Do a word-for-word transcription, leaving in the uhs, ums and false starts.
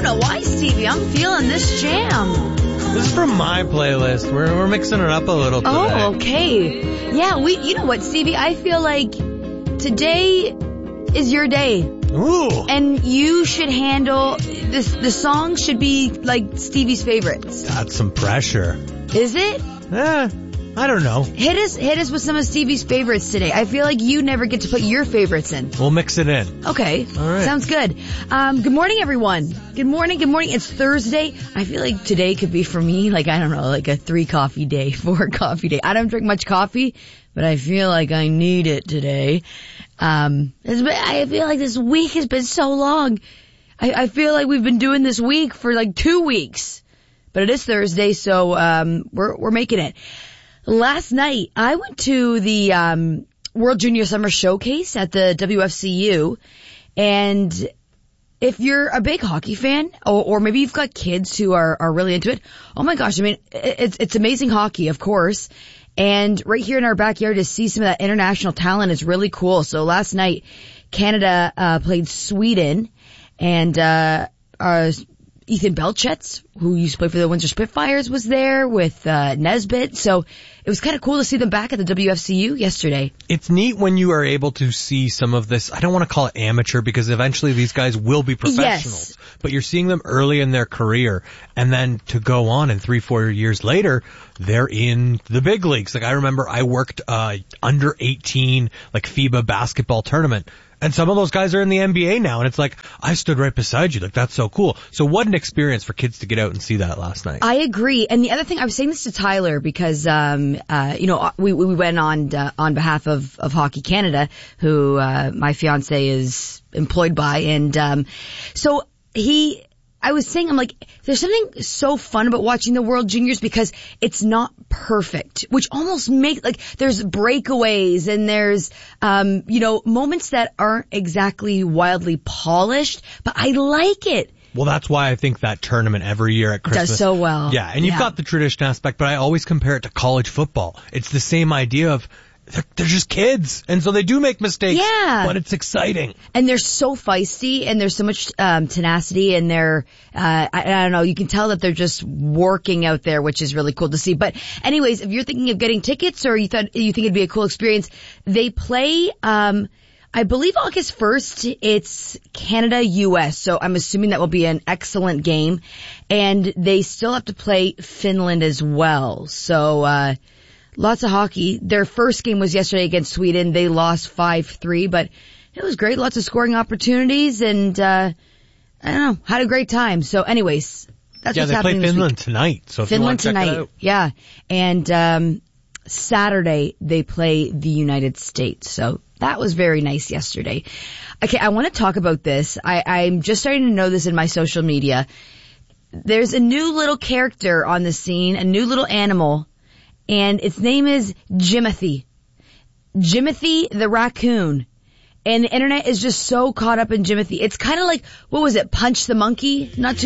know why, Stevie. I'm feeling this jam. This is from my playlist. We're we're mixing it up a little today. Oh, okay. Yeah, we. You know what, Stevie? I feel like today is your day. Ooh. And you should handle this. The song should be like Stevie's favorites. That's some pressure. Is it? Eh, I don't know. Hit us, hit us with some of Stevie's favorites today. I feel like you never get to put your favorites in. We'll mix it in. Okay. All right. Sounds good. Um, good morning, everyone. Good morning. Good morning. It's Thursday. I feel like today could be for me, like, I don't know, like a three coffee day, four coffee day. I don't drink much coffee, but I feel like I need it today. Um, it's been, I feel like this week has been so long. I, I feel like we've been doing this week for like two weeks, but it is Thursday, so, um, we're, we're making it. Last night, I went to the, um, World Junior Summer Showcase at the W F C U, and if you're a big hockey fan, or, or maybe you've got kids who are, are really into it, oh my gosh, I mean, it's, it's amazing hockey, of course. And right here in our backyard to see some of that international talent is really cool. So last night, Canada, uh, played Sweden, and, uh, uh, Ethan Belchetz, who used to play for the Windsor Spitfires, was there with, uh, Nesbitt. So it was kind of cool to see them back at the W F C U yesterday. It's neat when you are able to see some of this. I don't want to call it amateur because eventually these guys will be professionals. Yes. But you're seeing them early in their career, and then to go on and three, four years later, they're in the big leagues. Like I remember I worked uh under eighteen like FIBA basketball tournament. And some of those guys are in the N B A now, and it's like, I stood right beside you. Like, that's so cool. So what an experience for kids to get out and see that last night. I agree. And the other thing, I was saying this to Tyler because, um, uh, you know, we, we went on, uh, on behalf of, of Hockey Canada, who, uh, my fiance is employed by. And, um, so he, I was saying, I'm like, there's something so fun about watching the World Juniors because it's not perfect, which almost makes, like, there's breakaways and there's, um, you know, moments that aren't exactly wildly polished, but I like it. Well, that's why I think that tournament every year at Christmas does so well. Yeah, and you've Yeah. got the tradition aspect, but I always compare it to college football. It's the same idea of they're, they're just kids, and so they do make mistakes. Yeah. But it's exciting. And they're so feisty, and there's so much um tenacity, and they're, uh, I, I don't know, you can tell that they're just working out there, which is really cool to see. But anyways, if you're thinking of getting tickets, or you thought you think it'd be a cool experience, they play, um I believe August first, it's Canada U S, so I'm assuming that will be an excellent game. And they still have to play Finland as well. So, uh, lots of hockey. Their first game was yesterday against Sweden. They lost five three, but it was great. Lots of scoring opportunities, and, uh, I don't know, had a great time. So anyways, that's yeah, what's they happening play this Finland week. tonight, so if Finland you want to check tonight. it out. Yeah. And, um, Saturday they play the United States. So that was very nice yesterday. Okay, I want to talk about this. I, I'm just starting to know this in my social media. There's a new little character on the scene, a new little animal, and its name is Jimothy. Jimothy the raccoon. And the internet is just so caught up in Jimothy. It's kind of like, what was it, Punch the Monkey? Not too